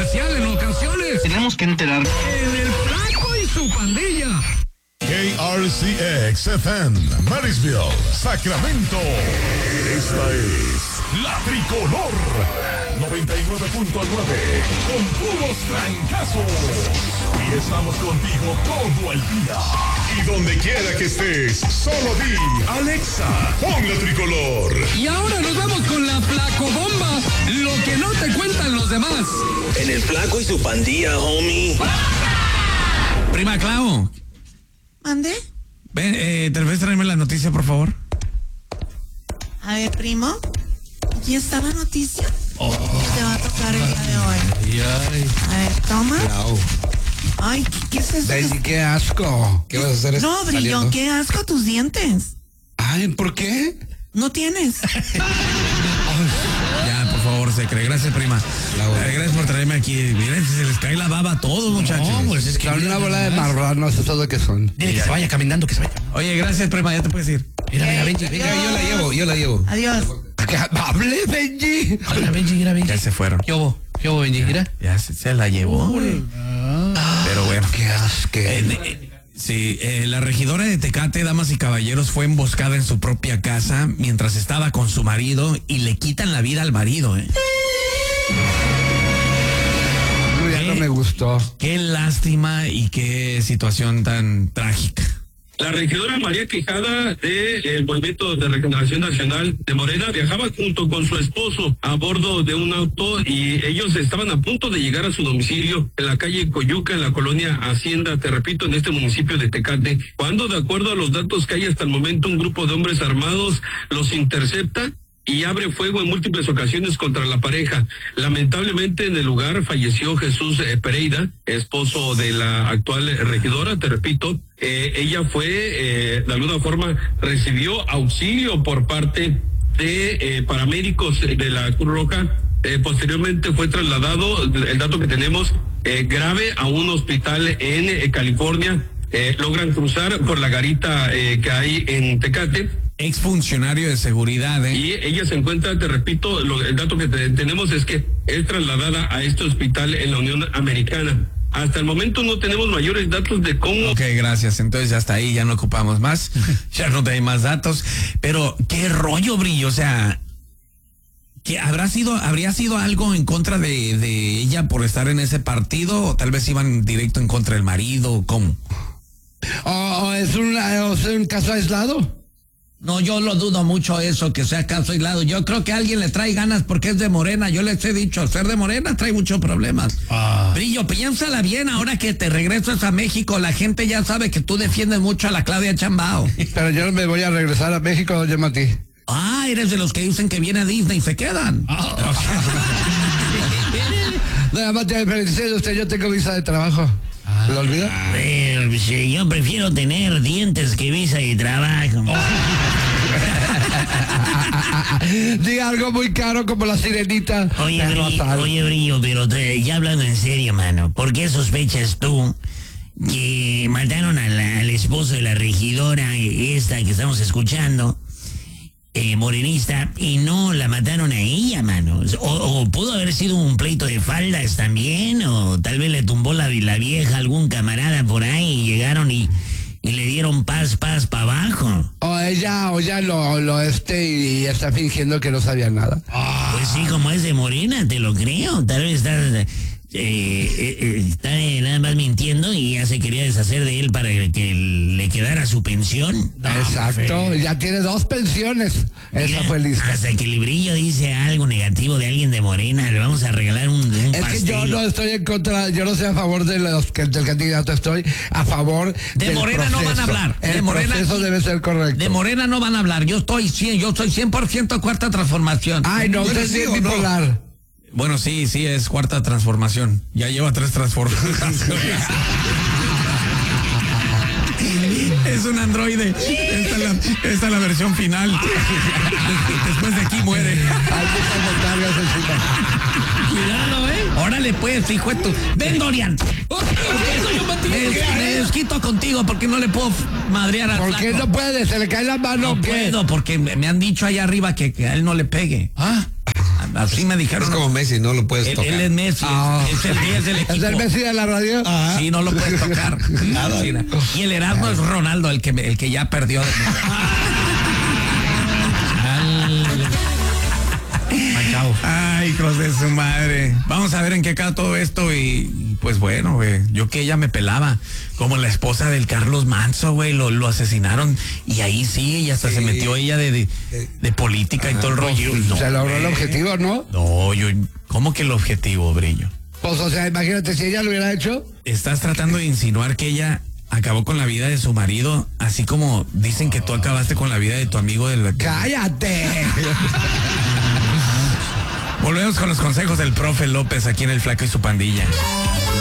controversial en ocasiones. Tenemos que enterar. En el Flaco y su pandilla. KRCX FM, Marysville, Sacramento. Esta es La Tricolor 99.9 con puros trancazos. Y estamos contigo todo el día. Y donde quiera que estés, solo di Alexa, pon La Tricolor. Y ahora nos vamos con la Flacobomba, lo que no te cuentan los demás. En el Flaco y su pandilla, homie. Prima Clau. ¿Mande? Ven, ¿te puedes traerme la noticia, por favor? A ver, primo. ¿Y esta la noticia? Te va a tocar el día de hoy. A ver, toma. Clau. Ay, ¿qué es eso? Daisy, qué asco. ¿Qué vas a hacer? No, Brillo, saliendo? qué asco tus dientes. Ay, ¿por qué? No tienes. Ya, por favor, se cree. Gracias, prima. Gracias por traerme aquí. Miren, se les cae la baba a todos, muchachos. No, pues es que son una bola de marranos, eso es lo que son. Dile que se vaya caminando, que se vaya. Oye, gracias, prima, ya te puedes ir. Mira, Benji, venga, yo la llevo. Adiós. ¡Hable, Benji! Hola, Benji, mira, Benji. Ya se fueron. ¿Qué hubo, Benji? Mira. Ya se la llevó. Pero bueno. ¡Qué asco! Sí, la regidora de Tecate, damas y caballeros, fue emboscada en su propia casa mientras estaba con su marido y le quitan la vida al marido, Ya no me gustó. Qué lástima y qué situación tan trágica. La regidora María Quijada del Movimiento de Regeneración Nacional de Morena viajaba junto con su esposo a bordo de un auto y ellos estaban a punto de llegar a su domicilio en la calle Coyuca, en la colonia Hacienda, te repito, en este municipio de Tecate, cuando, de acuerdo a los datos que hay hasta el momento, un grupo de hombres armados los intercepta y abre fuego en múltiples ocasiones contra la pareja. Lamentablemente en el lugar falleció Jesús Pereira, esposo de la actual regidora, te repito. Ella fue, de alguna forma, recibió auxilio por parte de paramédicos de la Cruz Roja. Posteriormente fue trasladado, el dato que tenemos, grave a un hospital en California. Logran cruzar por la garita que hay en Tecate. Exfuncionario de seguridad, Y ella se encuentra, te repito, el dato que tenemos es que es trasladada a este hospital en la Unión Americana. Hasta el momento no tenemos mayores datos de cómo... Ok, gracias. Entonces ya está ahí, ya no ocupamos más. Ya no hay más datos. Pero, ¿qué rollo, Brillo? O sea, ¿que habría sido algo en contra de ella por estar en ese partido? ¿O tal vez iban directo en contra del marido? ¿Cómo? ¿Es un caso aislado? No, yo lo dudo mucho eso, que sea caso aislado. Yo creo que alguien le trae ganas porque es de Morena. Yo les he dicho, ser de Morena trae muchos problemas. Brillo, piénsala bien, ahora que te regresas a México, la gente ya sabe que tú defiendes mucho a la Claudia Chambao. Pero yo no me voy a regresar a México, doña Mati. Eres de los que dicen que viene a Disney y se quedan. Doña Mati, dice usted, yo tengo visa de trabajo. ¿Lo olvida? Yo prefiero tener dientes que visa de trabajo. Diga algo muy caro como la sirenita. Oye, Brillo, pero ya hablando en serio, mano, ¿por qué sospechas tú que mataron al esposo de la regidora esta que estamos escuchando, morenista, y no la mataron a ella, mano? O pudo haber sido un pleito de faldas también, o tal vez le tumbó la vieja a algún camarada por ahí y llegaron y le dieron paz para abajo. O ella y está fingiendo que no sabía nada. Pues sí, como es de Morena, te lo creo. Tal vez está nada más mintiendo y ya se quería deshacer de él para que le quedara su pensión. Exacto, ya tiene 2 pensiones. Esa fue lista. Hasta que el Brillo dice algo negativo de alguien de Morena, le vamos a regalar un es pastel. que yo no estoy en contra, yo no estoy a favor del candidato, estoy a favor de Morena proceso. No van a hablar. El proceso debe ser correcto. De Morena no van a hablar. Yo soy 100% cuarta transformación. Ay, no, usted es bipolar. Bueno, sí, es cuarta transformación. Ya lleva 3 transformaciones. Es un androide. Esta es la versión final. Después de aquí muere. Cuidado, Órale, pues, hijo de tu... ¡Ven, Dorian! Me desquito contigo porque no le puedo madrear a ¿Por qué no puede? ¿Se le cae la mano? No puedo, porque me han dicho allá arriba que a él no le pegue. Así me dijeron. Es como Messi, no lo puedes tocar. Él es Messi, es el equipo. ¿Es el Messi de la radio? Sí, no lo puedes tocar. Nada. Sí, y el Erasmo es Ronaldo, el que ya perdió. Ay, hijos de su madre. Vamos a ver en qué queda todo esto y pues bueno, güey, yo que ella me pelaba como la esposa del Carlos Manso, güey, lo asesinaron y ahí sí, y hasta se metió ella de política y todo el rollo. Pues, no, se logró el objetivo, ¿no? No, ¿cómo que el objetivo, Brillo? Pues, o sea, imagínate, si ella lo hubiera hecho. Estás tratando de insinuar que ella acabó con la vida de su marido, así como dicen que tú acabaste con la vida de tu amigo del... ¡Cállate! Volvemos con los consejos del profe López aquí en El Flaco y su pandilla.